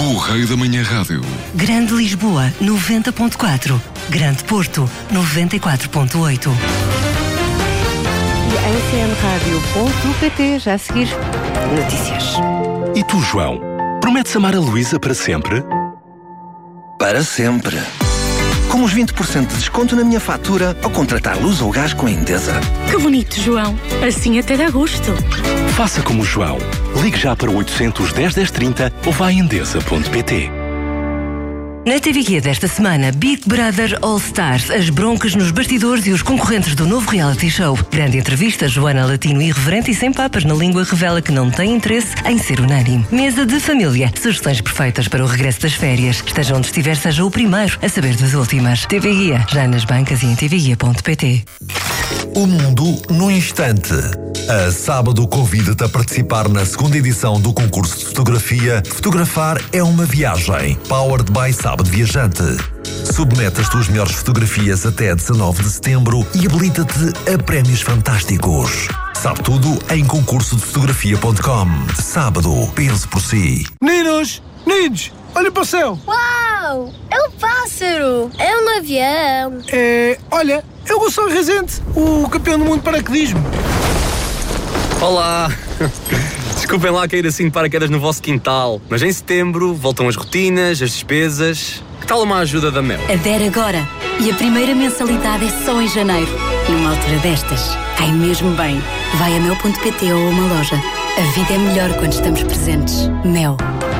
Correio da Manhã Rádio. Grande Lisboa, 90.4. Grande Porto, 94.8. E ncmradio.pt, já a seguir, notícias. E tu, João, prometes amar a Luísa para sempre? Para sempre. Com os 20% de desconto na minha fatura ao contratar luz ou gás com a Endesa. Que bonito, João. Assim até dá gosto. Faça como o João. Ligue já para o 810 1030 ou vá a endesa.pt. Na TV Guia desta semana, Big Brother All Stars, as broncas nos bastidores e os concorrentes do novo reality show. Grande entrevista, Joana Latino, irreverente e sem papas na língua, revela que não tem interesse em ser unânime. Mesa de família, sugestões perfeitas para o regresso das férias. Esteja onde estiver, seja o primeiro a saber das últimas. TV Guia, já nas bancas e em tvguia.pt. O mundo no instante. A Sábado convida-te a participar na segunda edição do concurso de fotografia Fotografar é uma Viagem, Powered by Sábado Viajante. Submete as tuas melhores fotografias até 19 de setembro e habilita-te a prémios fantásticos. Sabe tudo em concursodefotografia.com. Sábado, pense por si. Meninos, olha para o céu. Uau, é um pássaro, é um avião. Olha, é o Gonçalo Rezende, o campeão do mundo de paraquedismo. Olá! Desculpem lá cair assim de paraquedas no vosso quintal, mas em setembro voltam as rotinas, as despesas. Que tal uma ajuda da Mel? Adere agora. E a primeira mensalidade é só em janeiro. Numa altura destas, cai mesmo bem. Vai a mel.pt ou a uma loja. A vida é melhor quando estamos presentes. Mel.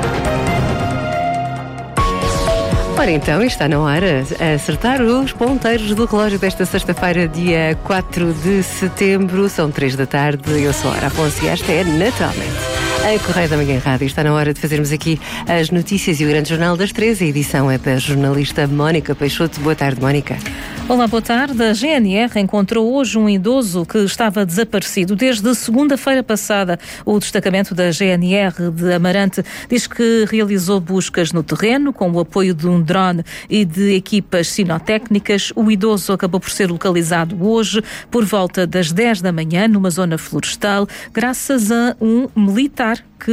Ora então, está na hora a acertar os ponteiros do relógio desta sexta-feira, dia 4 de setembro. São 3 da tarde. Eu sou a Ara Afonso e esta é Naturalmente a Correio da Manhã Rádio. Está na hora de fazermos aqui as notícias e o grande jornal das 3. A edição é da jornalista Mónica Peixoto. Boa tarde, Mónica. Olá, boa tarde. A GNR encontrou hoje um idoso que estava desaparecido desde segunda-feira passada. O destacamento da GNR de Amarante diz que realizou buscas no terreno com o apoio de um drone e de equipas sinotécnicas. O idoso acabou por ser localizado hoje por volta das 10 da manhã numa zona florestal, graças a um militar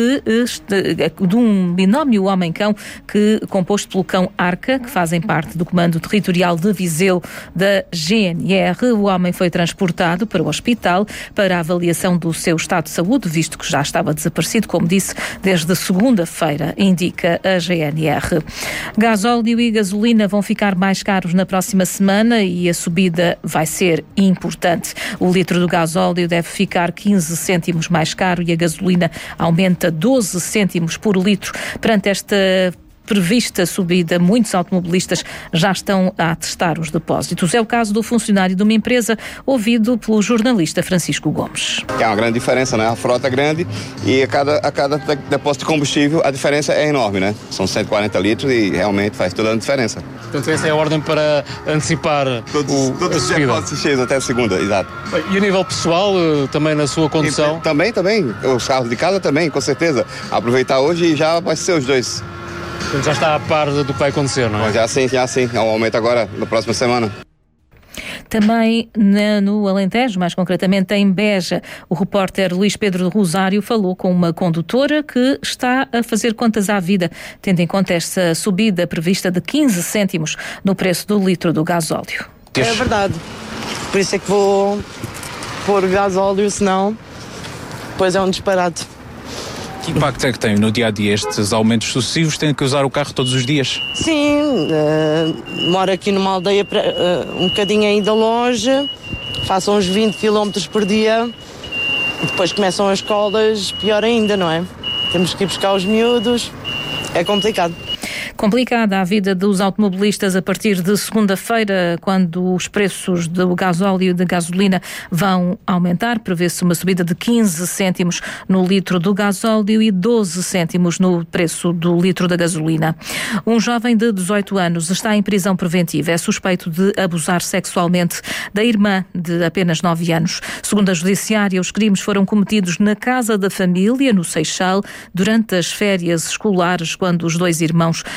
de um binómio homem-cão composto pelo cão Arca, que fazem parte do Comando Territorial de Viseu da GNR. O homem foi transportado para o hospital para a avaliação do seu estado de saúde, visto que já estava desaparecido, como disse, desde segunda-feira, indica a GNR. Gasóleo e gasolina vão ficar mais caros na próxima semana e a subida vai ser importante. O litro do gasóleo deve ficar 15 cêntimos mais caro e a gasolina aumenta 12 cêntimos por litro. Perante esta prevista subida, muitos automobilistas já estão a testar os depósitos. É o caso do funcionário de uma empresa, ouvido pelo jornalista Francisco Gomes. É uma grande diferença, né? A frota é grande e a cada depósito de combustível a diferença é enorme, né? São 140 litros e realmente faz toda a diferença. Portanto, essa é a ordem para antecipar todos os depósitos cheios até a segunda, exato. E a nível pessoal, também na sua condução? Também. Os carros de casa também, com certeza. Aproveitar hoje e já vai ser os dois. Portanto, já está a par do que vai acontecer, não é? Já sim. É um aumento agora, na próxima semana. Também no Alentejo, mais concretamente em Beja, o repórter Luís Pedro Rosário falou com uma condutora que está a fazer contas à vida, tendo em conta esta subida prevista de 15 cêntimos no preço do litro do gasóleo. É verdade. Por isso é que vou pôr gasóleo, senão depois é um disparate. Que impacto é que tem no dia-a-dia estes aumentos sucessivos? Tem que usar o carro todos os dias? Sim, moro aqui numa aldeia um bocadinho aí da loja, faço uns 20 km por dia, depois começam as escolas, pior ainda, não é? Temos que ir buscar os miúdos, é complicado. Complicada a vida dos automobilistas a partir de segunda-feira, quando os preços do gasóleo e da gasolina vão aumentar. Prevê-se uma subida de 15 cêntimos no litro do gasóleo e 12 cêntimos no preço do litro da gasolina. Um jovem de 18 anos está em prisão preventiva. É suspeito de abusar sexualmente da irmã de apenas 9 anos. Segundo a Judiciária, os crimes foram cometidos na casa da família, no Seixal, durante as férias escolares, quando os dois irmãos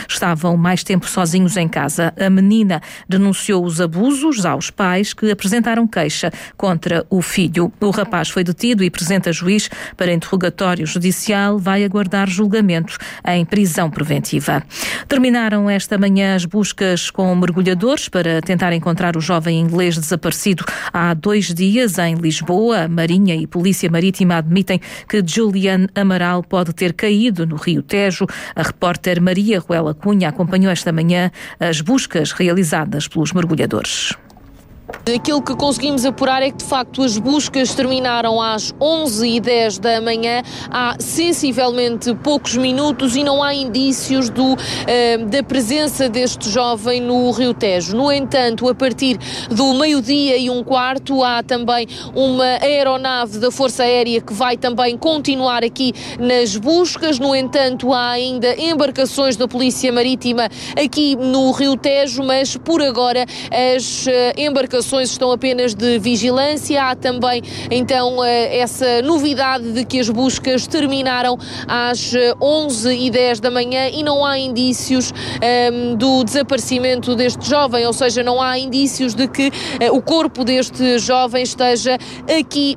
estavam mais tempo sozinhos em casa. A menina denunciou os abusos aos pais que apresentaram queixa contra o filho. O rapaz foi detido e presente a juiz para interrogatório judicial. Vai aguardar julgamento em prisão preventiva. Terminaram esta manhã as buscas com mergulhadores para tentar encontrar o jovem inglês desaparecido há 2 dias em Lisboa. A Marinha e Polícia Marítima admitem que Julian Amaral pode ter caído no Rio Tejo. A repórter Maria Ruela Cunha acompanhou esta manhã as buscas realizadas pelos mergulhadores. Aquilo que conseguimos apurar é que, de facto, as buscas terminaram às 11h10 da manhã, há sensivelmente poucos minutos, e não há indícios da presença deste jovem no Rio Tejo. No entanto, a partir do 12h15, há também uma aeronave da Força Aérea que vai também continuar aqui nas buscas. No entanto, há ainda embarcações da Polícia Marítima aqui no Rio Tejo, mas por agora as embarcações estão apenas de vigilância. Há também então essa novidade de que as buscas terminaram às 11h10 da manhã e não há indícios do desaparecimento deste jovem, ou seja, não há indícios de que o corpo deste jovem esteja aqui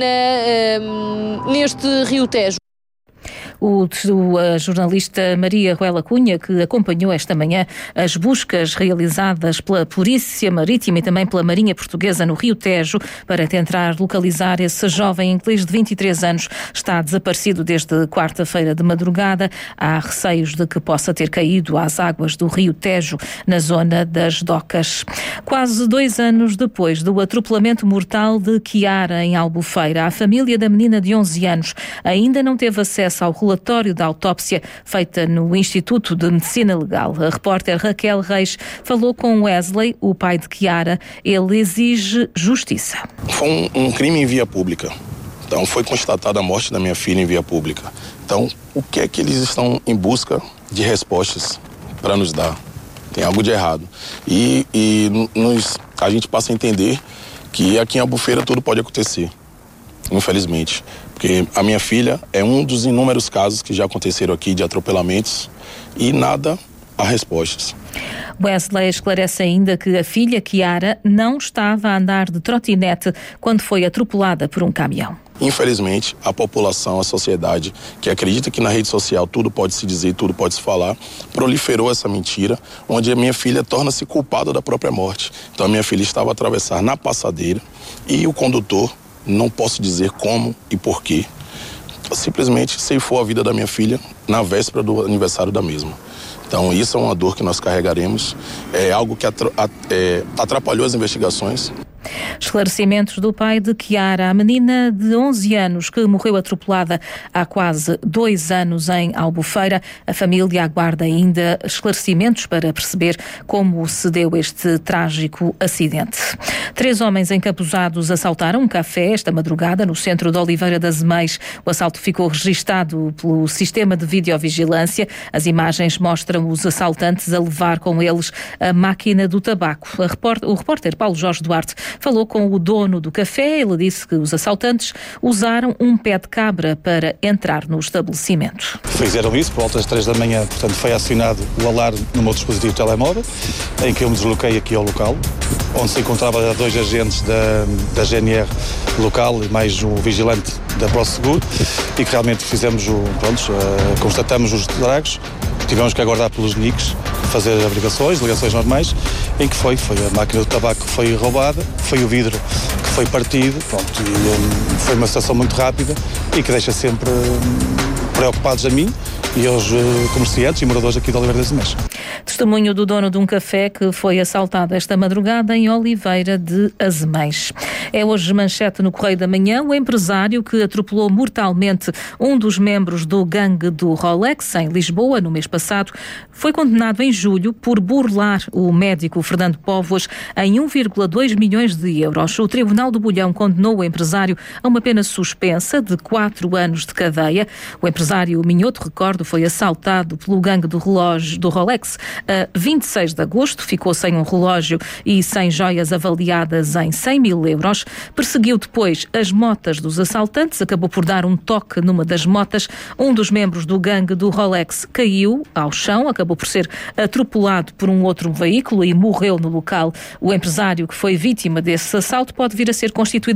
neste Rio Tejo. A jornalista Maria Ruela Cunha, que acompanhou esta manhã as buscas realizadas pela Polícia Marítima e também pela Marinha Portuguesa no Rio Tejo para tentar localizar esse jovem inglês de 23 anos. Está desaparecido desde quarta-feira de madrugada. Há receios de que possa ter caído às águas do Rio Tejo, na zona das Docas. Quase 2 anos depois do atropelamento mortal de Chiara em Albufeira, a família da menina de 11 anos ainda não teve acesso ao relatório da autópsia feita no Instituto de Medicina Legal. A repórter Raquel Reis falou com Wesley, o pai de Chiara. Ele exige justiça. Foi um crime em via pública. Então, foi constatada a morte da minha filha em via pública. Então, o que é que eles estão em busca de respostas para nos dar? Tem algo de errado. E a gente passa a entender que aqui em Albufeira tudo pode acontecer, infelizmente. Porque a minha filha é um dos inúmeros casos que já aconteceram aqui de atropelamentos e nada há respostas. Wesley esclarece ainda que a filha, Chiara, não estava a andar de trotinete quando foi atropelada por um caminhão. Infelizmente, a população, a sociedade, que acredita que na rede social tudo pode se dizer, tudo pode se falar, proliferou essa mentira, onde a minha filha torna-se culpada da própria morte. Então a minha filha estava a atravessar na passadeira e o condutor, não posso dizer como e porquê, simplesmente ceifou a vida da minha filha na véspera do aniversário da mesma. Então isso é uma dor que nós carregaremos, é algo que atrapalhou as investigações. Esclarecimentos do pai de Chiara, a menina de 11 anos que morreu atropelada há quase 2 anos em Albufeira. A família aguarda ainda esclarecimentos para perceber como se deu este trágico acidente. 3 homens encapuzados assaltaram um café esta madrugada no centro de Oliveira das Meias. O assalto ficou registado pelo sistema de videovigilância. As imagens mostram os assaltantes a levar com eles a máquina do tabaco. O repórter Paulo Jorge Duarte falou com o dono do café. Ele disse que os assaltantes usaram um pé de cabra para entrar no estabelecimento. Fizeram isso por volta das 3 da manhã, portanto foi acionado o alarme no meu dispositivo telemóvel, em que eu me desloquei aqui ao local, onde se encontrava 2 agentes da GNR local e mais um vigilante da ProSeguro, e que realmente fizemos constatamos os estragos. Tivemos que aguardar pelos NICs, fazer averiguações, ligações normais, em que foi a máquina do tabaco que foi roubada, foi o vidro que foi partido, e foi uma situação muito rápida e que deixa sempre preocupados a mim e aos comerciantes e moradores aqui de Oliveira das Meias. Testemunho do dono de um café que foi assaltado esta madrugada em Oliveira de Azemais. É hoje manchete no Correio da Manhã. O empresário que atropelou mortalmente um dos membros do gangue do Rolex em Lisboa no mês passado foi condenado em julho por burlar o médico Fernando Póvoas em 1,2 milhões de euros. O Tribunal do Bolhão condenou o empresário a uma pena suspensa de 4 anos de cadeia. O empresário Minhoto, recordo, acusado foi assaltado pelo gangue do relógio do Rolex a 26 de agosto, ficou sem um relógio e sem joias avaliadas em 100 mil euros. Perseguiu depois as motas dos assaltantes, acabou por dar um toque numa das motas. Um dos membros do gangue do Rolex caiu ao chão, acabou por ser atropelado por um outro veículo e morreu no local. O empresário que foi vítima desse assalto pode vir a ser constituído